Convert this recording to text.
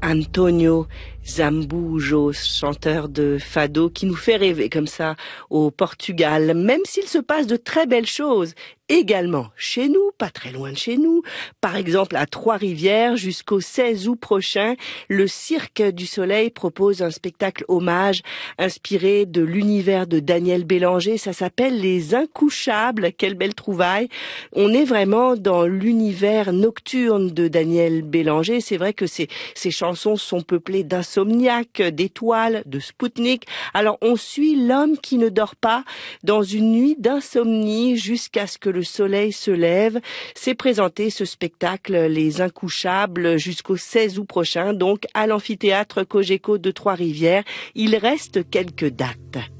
Antonio Zambujo, chanteur de fado, qui nous fait rêver comme ça au Portugal, même s'il se passe de très belles choses également chez nous, pas très loin de chez nous. Par exemple, à Trois-Rivières, jusqu'au 16 août prochain, le Cirque du Soleil propose un spectacle hommage inspiré de l'univers de Daniel Bélanger. Ça s'appelle Les Incouchables. Quelle belle trouvaille. On est vraiment dans l'univers nocturne de Daniel Bélanger. C'est vrai que ces chansons sont peuplées d'insomniaques, d'étoiles, de Spoutnik. Alors on suit l'homme qui ne dort pas dans une nuit d'insomnie jusqu'à ce que le soleil se lève. C'est présenté ce spectacle Les Incouchables jusqu'au 16 août prochain, donc à l'amphithéâtre Cogeco de Trois-Rivières. Il reste quelques dates.